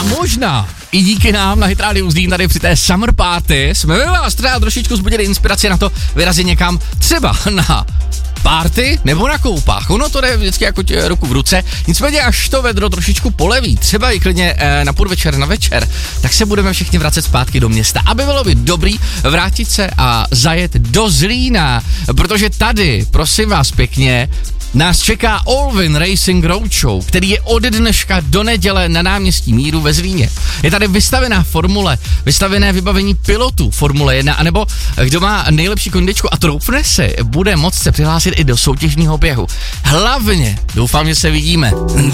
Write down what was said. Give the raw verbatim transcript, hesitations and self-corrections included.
možná i díky nám na Hit Radio Zlín tady při té Summer Party jsme ve vás třeba trošičku zbudili inspiraci na to vyrazit někam třeba na party nebo na koupách. Ono to jde vždycky jako tě, ruku v ruce. Nicméně až to vedro trošičku poleví, třeba i klidně e, na podvečer, na večer, tak se budeme všichni vracet zpátky do města. Aby bylo by dobrý vrátit se a zajet do Zlína, protože tady, prosím vás pěkně, nás čeká Allwyn Racing Roadshow, který je od dneška do neděle na náměstí Míru ve Zlíně. Je tady vystavená formule, vystavené vybavení pilotů Formule jedna, anebo kdo má nejlepší kondičku a troufne si, bude moct se přihlásit i do soutěžního běhu. Hlavně doufám, že se vidíme.